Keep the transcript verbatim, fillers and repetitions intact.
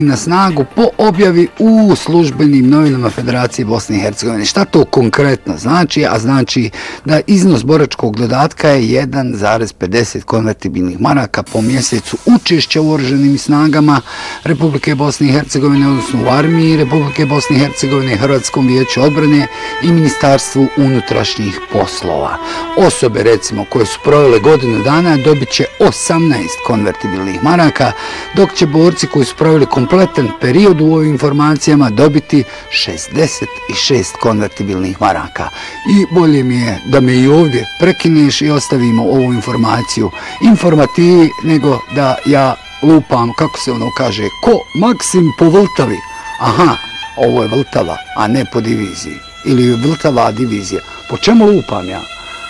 na snagu po objavi u službenim novinama Federacije Bosne i Hercegovine. Šta to konkretno znači? A znači da iznos boračkog dodatka je jedan zarez pedeset konvertibilnih maraka po mjesecu učešća u oružanim snagama Republike Bosne i Hercegovine, odnosno u armiji Republike Bosne i Hercegovine, Hrvatskom vijeću odbrane i Ministarstvu unutrašnjih poslova. Osobe, recimo, koje su provele godinu dana dobit će osamnaest konvertibilnih maraka, dok će borci koji su proveli kompletan period u ovim informacijama dobiti šezdeset šest konvertibilnih maraka. I bolje mi je da me i ovdje prekineš i ostavimo ovu informaciju informativi nego da ja lupam, kako se ono kaže, ko Maksim po Vltavi. Aha, ovo je Vltava, a ne po diviziji. Ili Vltava divizija. Po čemu lupam ja?